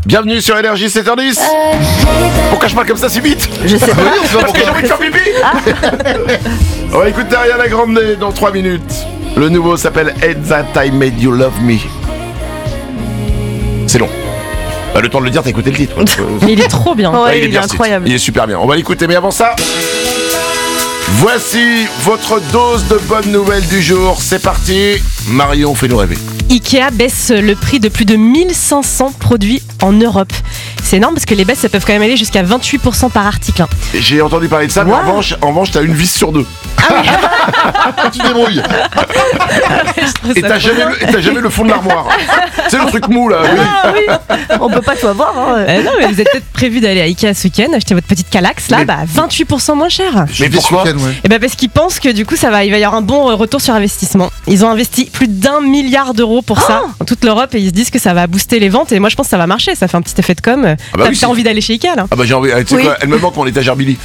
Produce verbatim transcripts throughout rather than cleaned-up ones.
Bienvenue sur Énergie sept heures dix. Pourquoi je parle comme ça si vite? Je sais pas. Parce que j'ai envie de faire pipi. On va écouter Ariana Grande dans trois minutes. Le nouveau s'appelle At That I Made You Love Me. C'est long. Bah, le temps de le dire, t'as écouté le titre. Mais il est trop bien. Ouais, Ouais, il est il bien est ce titre. incroyable. Il est super bien. On va l'écouter, mais avant ça, voici votre dose de bonnes nouvelles du jour. C'est parti. Marion, fais-nous rêver. Ikea baisse le prix de plus de mille cinq cents produits en Europe. C'est énorme parce que les baisses, ça peuvent quand même aller jusqu'à vingt-huit pour cent par article. hein. J'ai entendu parler de ça, mais en Wow. revanche, en revanche, t'as une vis sur deux. Tu débrouilles. Et t'as jamais, le- et t'as jamais le fond de l'armoire. C'est le truc mou là. oui. Ah oui, on peut pas tout avoir. Hein. Euh, non, mais vous êtes peut-être prévu d'aller à Ikea ce week-end, acheter votre petite Calax, là, Mais- bah vingt-huit pour cent moins cher. Mais pourquoi? Et bah parce qu'ils pensent que du coup, ça va, il va y avoir un bon euh, retour sur investissement. Ils ont investi plus d'un milliard d'euros pour ça dans toute l'Europe et ils se disent que ça va booster les ventes. Et moi, je pense que ça va marcher. Ça fait un petit effet de com. bah T'as oui, t'as c'est- envie d'aller chez Ikea là? Ah bah j'ai envie, tu sais Oui. quoi, elle me manque mon étagère Billy.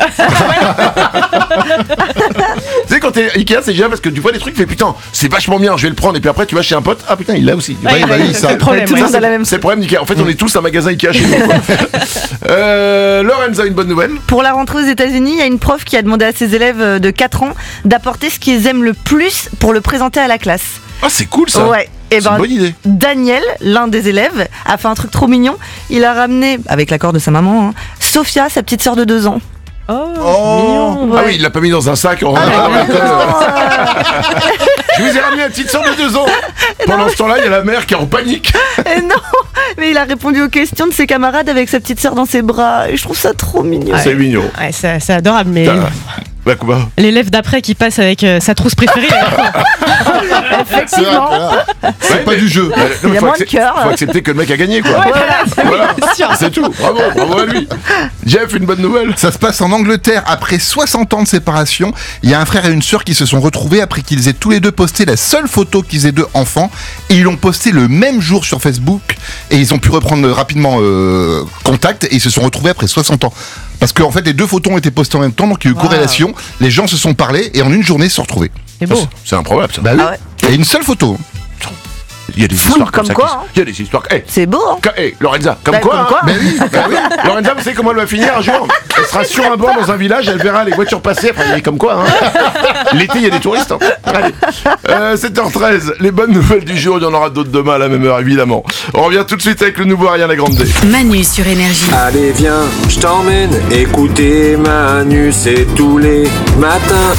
Tu sais quand t'es Ikea c'est génial parce que tu vois des trucs, tu fais putain c'est vachement bien, je vais le prendre et puis après tu vas chez un pote, ah putain il l'a aussi. Ouais, Ouais, ouais, oui, c'est ça- le problème, Tout le ouais. monde a la même. C'est le problème d'Ikea, en fait on est tous un magasin Ikea chez nous quoi. euh, Lorenza, une bonne nouvelle. Pour la rentrée aux États-Unis, il y a une prof qui a demandé à ses élèves de quatre ans d'apporter ce qu'ils aiment le plus pour le présenter à la classe. Ah c'est cool ça. Ouais. Et C'est ben, une bonne idée. Daniel, l'un des élèves, a fait un truc trop mignon. Il a ramené, avec l'accord de sa maman, hein, Sophia, sa petite sœur de deux ans. Oh, Oh. mignon. Ah oui, il l'a pas mis dans un sac. En... Ah, Ah, mais ouais, non. je vous ai ramené la petite soeur de deux ans. Pendant ce temps-là, il y a la mère qui est en panique. Et non, mais il a répondu aux questions de ses camarades avec sa petite sœur dans ses bras. Et je trouve ça trop mignon. C'est mignon. Ouais, c'est c'est adorable, mais Putain. Bah quoi? l'élève d'après qui passe avec euh, sa trousse préférée. Effectivement. C'est pas du jeu. Il y a moins de cœur. Faut accepter que le mec a gagné quoi. Voilà. C'est tout. Bravo, bravo à lui. Jeff, une bonne nouvelle. Ça se passe en Angleterre. Après soixante ans de séparation, il y a un frère et une sœur qui se sont retrouvés après qu'ils aient tous les deux posté la seule photo qu'ils aient deux enfants. Et ils l'ont posté le même jour sur Facebook. Et ils ont pu reprendre rapidement euh, contact. Et ils se sont retrouvés après soixante ans. Parce qu'en fait, les deux photos ont été postées en même temps. Donc il y a eu Wow. corrélation. Les gens se sont parlé. Et en une journée, ils se sont retrouvés. C'est beau. C'est improbable ça. Bah oui. Ah ouais. Et une seule photo. Il y a des Fou, histoires comme, comme ça. quoi, qui- hein. Il y a des histoires. Eh, C'est beau, hein. Ka- eh, Lorenza, comme Bah, quoi, comme hein. quoi. Mais oui, bah oui. Lorenza, vous savez comment elle va finir un jour? Elle sera sur un banc dans un village, elle verra les voitures passer, enfin, il est comme quoi, hein. L'été, il y a des touristes, hein. Allez. Euh, sept heures treize, les bonnes nouvelles du jour, il y en aura d'autres demain à la même heure, évidemment. On revient tout de suite avec le nouveau Ariana Grande. Manu sur Énergie. Allez viens, je t'emmène écouter Manu, c'est tous les matins.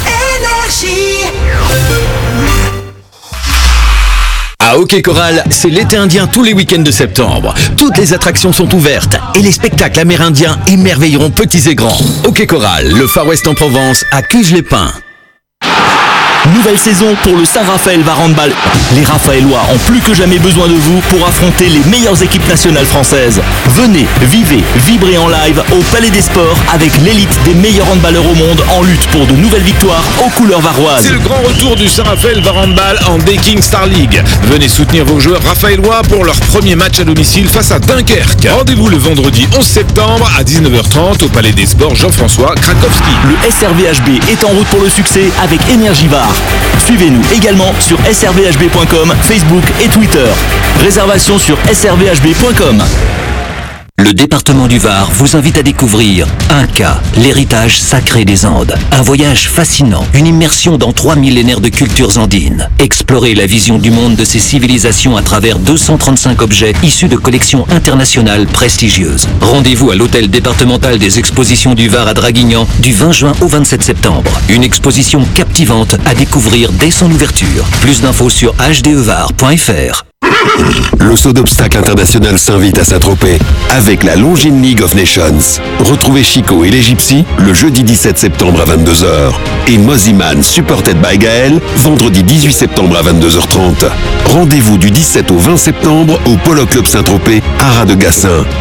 À Hockey Coral, c'est l'été indien tous les week-ends de septembre. Toutes les attractions sont ouvertes et les spectacles amérindiens émerveilleront petits et grands. Hockey Coral, le Far West en Provence, à Cuges-les-Pins. Nouvelle saison pour le Saint-Raphaël Var Handball. Les Raphaélois ont plus que jamais besoin de vous pour affronter les meilleures équipes nationales françaises. Venez, vivez, vibrez en live au Palais des Sports avec l'élite des meilleurs handballeurs au monde en lutte pour de nouvelles victoires aux couleurs varoises. C'est le grand retour du Saint-Raphaël Var Handball en King Star League. Venez soutenir vos joueurs raphaélois pour leur premier match à domicile face à Dunkerque. Rendez-vous le vendredi onze septembre à dix-neuf heures trente au Palais des Sports Jean-François Krakowski. Le S R V H B est en route pour le succès avec Énergie Var. Suivez-nous également sur s r v h b point com, Facebook et Twitter. Réservation sur s r v h b point com. Le département du Var vous invite à découvrir Inca, l'héritage sacré des Andes. Un voyage fascinant, une immersion dans trois millénaires de cultures andines. Explorez la vision du monde de ces civilisations à travers deux cent trente-cinq objets issus de collections internationales prestigieuses. Rendez-vous à l'hôtel départemental des expositions du Var à Draguignan du vingt juin au vingt-sept septembre. Une exposition captivante à découvrir dès son ouverture. Plus d'infos sur h d e var point f r. Le saut d'obstacle international s'invite à Saint-Tropez avec la Longines League of Nations. Retrouvez Chico et les Gypsies le jeudi dix-sept septembre à vingt-deux heures et Moziman supported by Gaël vendredi dix-huit septembre à vingt-deux heures trente. Rendez-vous du dix-sept au vingt septembre au Polo Club Saint-Tropez, Haras de Gassin.